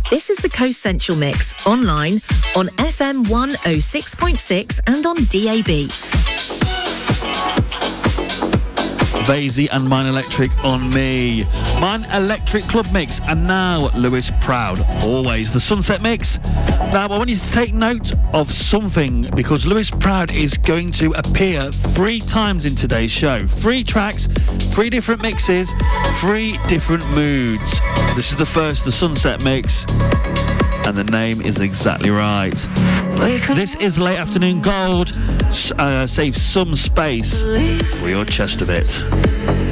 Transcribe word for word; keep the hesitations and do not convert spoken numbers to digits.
This is the Coast Central Mix, online on F M one oh six point six and on D A B. Vasey and Mine Electric on me. Mine Electric Club Mix, and now Lewis Proud, always the Sunset Mix. Now I want you to take note of something, because Lewis Proud is going to appear three times in today's show. Three tracks, three different mixes, three different moods. This is the first, the Sunset Mix, and the name is exactly right. This is Late Afternoon Gold. Uh, save some space for your chest of it.